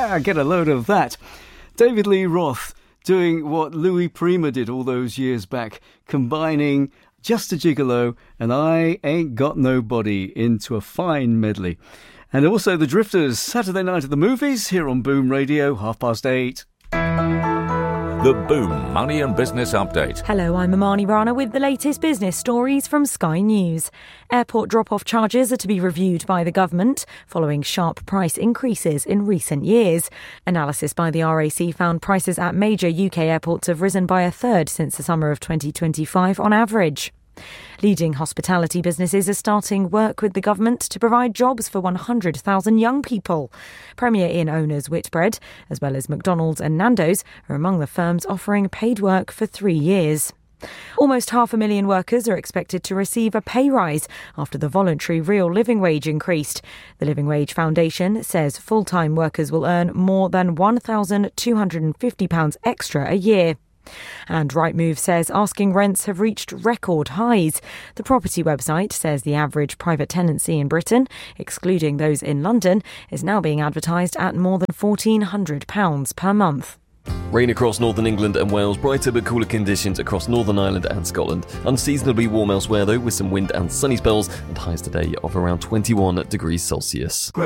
Get a load of that. David Lee Roth doing what Louis Prima did all those years back, combining Just a Gigolo and I Ain't Got Nobody into a fine medley. And also the Drifters, Saturday night at the movies, here on Boom Radio, 8:30. The Boom Money and Business Update. Hello, I'm Amani Rana with the latest business stories from Sky News. Airport drop-off charges are to be reviewed by the government following sharp price increases in recent years. Analysis by the RAC found prices at major UK airports have risen by a third since the summer of 2025 on average. Leading hospitality businesses are starting work with the government to provide jobs for 100,000 young people. Premier Inn owners Whitbread, as well as McDonald's and Nando's, are among the firms offering paid work for 3 years. Almost 500,000 workers are expected to receive a pay rise after the voluntary real living wage increased. The Living Wage Foundation says full-time workers will earn more than £1,250 extra a year. And Rightmove says asking rents have reached record highs. The property website says the average private tenancy in Britain, excluding those in London, is now being advertised at more than £1,400 per month. Rain across northern England and Wales, brighter but cooler conditions across Northern Ireland and Scotland. Unseasonably warm elsewhere though, with some wind and sunny spells, and highs today of around 21 degrees Celsius.